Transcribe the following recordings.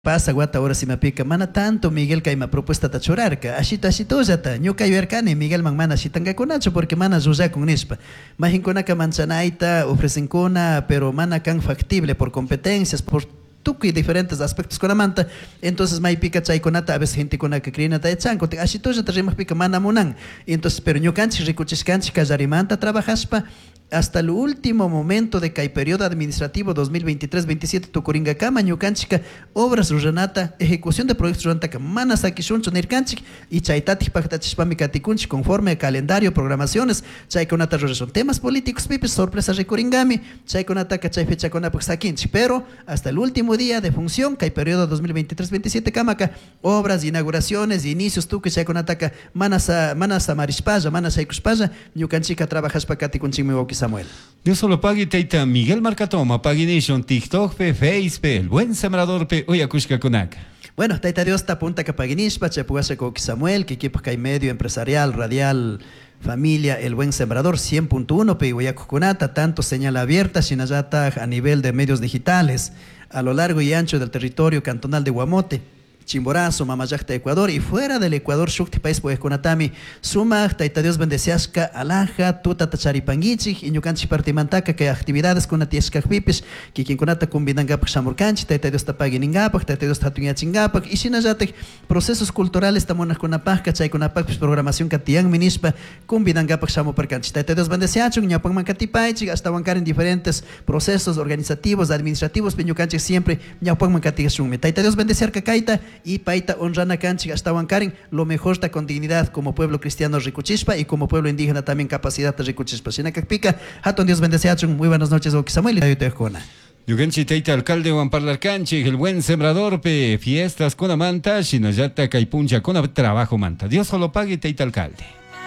Pasa guata ahora si me pica mana tanto Miguel que me propuesta ta chorarca ashito ya ta ñuka yuercani Miguel man mana shitanga conacho porque mana zuza con nispa majin conaka manchanaita ofrecen cona pero mana can factible por competencias por tuki diferentes aspectos con manta entonces mai pica chay conata a veces gente con que crina ta echanco te ashito ya ta rimas pica mana munan entonces pero ñukanchi ricuchiscanchi kazarimanta trabajaspa hasta el último momento de que hay periodo administrativo 2023-27 Tucuringa Kama, Ñucanchica, obras Rujanata, ejecución de proyectos Rujanata, Manasaki Shuncho Nircanchic y Chaitati Pactachipami Katikunchi conforme a calendario, programaciones, Chaikonata son temas políticos, pipes, sorpresas Ricuringami, Chaikonata Chay fecha con Apaxaquinchi, pero hasta el último día de función, que hay periodo 2023-27 Kamaca, obras, inauguraciones, inicios, Tuque Chaikonata, Manasa Marispaya, Manasa Ikuspaya, Ñucanchica trabajas para Katikunchi Samuel. Dios solo pague teita Miguel Marcatoma, pague nation TikTok, Facebook, el buen sembrador pe Oyakushka Kunak. Bueno, taita Dios ta punta que paguinishpa, chepuase con Samuel, que equipo que hay medio empresarial, radial, familia, el buen sembrador 100.1 pe Oyakukunata, tanto señal abierta, Shinayata a nivel de medios digitales, a lo largo y ancho del territorio cantonal de Guamote. Chimborazo, Mamayacta, Ecuador, y fuera del Ecuador, Shukti país pues conatami, suma, taita Dios bendeciasca, alaja, tuta tacharipangichi, y ñucanchi partimantaca, que actividades con atiesca pipis, que quien conata combinangapak shamurcanchi, taita Dios tapaginingapak, taita Dios tatuñachingapak, y sinayate procesos culturales tamonas con apasca, chay con apak, programación katiang minispa, combinangapak shamuparcanchi, taita Dios bendeciachun, ñapak mancatipaichi, hasta bancar en diferentes procesos organizativos, administrativos, peñucanchi siempre, ñapak mancatigasunme, taita Dios bendeciar cacaita, y paita honrana canchi hasta Karen lo mejor está con dignidad como pueblo cristiano ricuchispa y como pueblo indígena también capacidad de ricuchispa. Sinacacpica, haton Dios bendice. Muy buenas noches, Oki Samuel y Tejona. Yuganchi teita alcalde Juan Parlar Canchi, el buen sembrador pe fiestas con amanta, shinayata caipuncha con trabajo manta. Dios solo pague teita alcalde.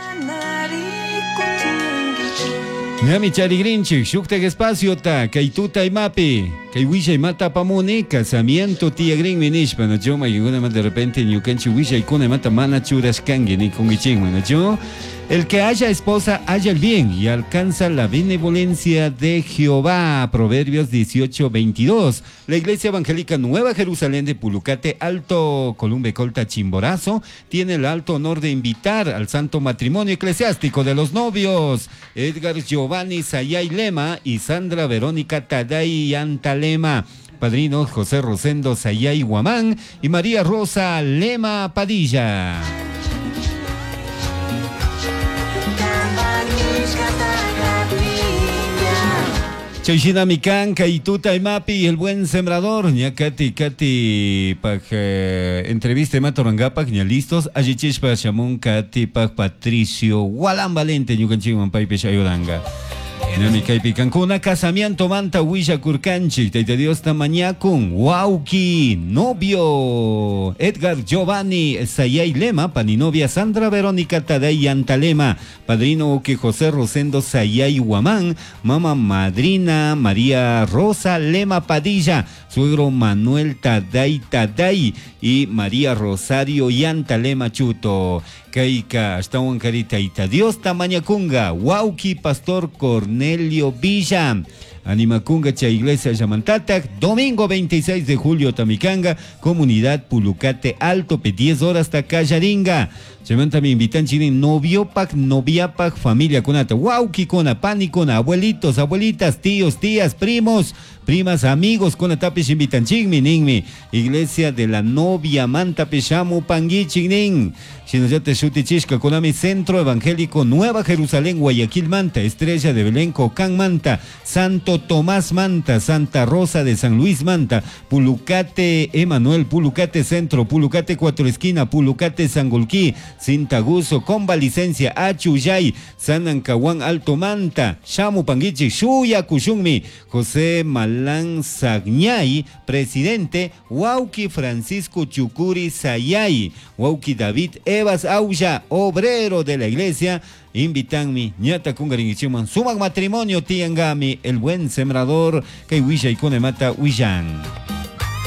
Nami chari grinchi, shukte espacio ta, kaituta y mapi, kaiwisha y mata pamone, casamiento tía gring minishpa, no yo, mayuguna de repente, ñucanchi wisha y kone mata mana churas kangi, ni kongiching, no yo. El que haya esposa, haya el bien y alcanza la benevolencia de Jehová. Proverbios 18:22. La Iglesia Evangélica Nueva Jerusalén de Pulucate, Alto Columbe Colta Chimborazo, tiene el alto honor de invitar al santo matrimonio eclesiástico de los novios, Edgar Giovanni Sayay Lema y Sandra Verónica Taday Antalema. Padrinos José Rosendo Sayay Guamán y María Rosa Lema Padilla. Chayshina Mikan, Kaituta y Mapi, el buen sembrador, Kati, entrevista Matorangapak, listos, Ajichishpa, Shamun, Kati, Patricio, Walam Valente, Ñucanchiman, Paipe, Shayodanga. Namikaipi Cancuna, casamiento manta Huilla Curcanchi, Teite Dios Tamañacun, Wauki, novio, Edgar Giovanni Sayay Lema, paninovia Sandra Verónica Taday Antalema, padrino que José Rosendo Sayay Huamán, mamá madrina María Rosa Lema Padilla, suegro Manuel Taday y María Rosario Yantalema Chuto. Kaika, hasta un carita ita Dios Tamañacunga, Wauki Pastor Cornelio Villa, Animacunga Cha Iglesia Yamantatak, domingo 26 de julio Tamicanga, comunidad Pulucate Alto, 10 horas Tacayaringa. Semanta me invitan chilen noviopak, noviapak, familia conata, Wauki cona, pani cona, abuelitos, abuelitas, tíos, tías, primos, primas, amigos, con tapis invitan chigmi, ningmi, iglesia de la novia manta peshamu pangui chigning, shinayate shutichishka konami centro evangélico Nueva Jerusalén, Guayaquil Manta, Estrella de Belén, Cocán Manta, Santo Tomás Manta, Santa Rosa de San Luis Manta, Pulucate Emanuel, Pulucate Centro, Pulucate Cuatro Esquina, Pulucate Sangolquí, Sintaguso, Convalicencia, Achuyay, Sanancahuán Alto Manta, Shamu Panguichi, Shuya Kushungmi, José Malán Sagñay, presidente, Wauki Francisco Chucuri Sayay, Wauki David Evas Auya, obrero de la iglesia, invitanmi, ñata kungaringichuman, suman matrimonio tiangami, el buen sembrador, que Huilla y Conemata Huillan.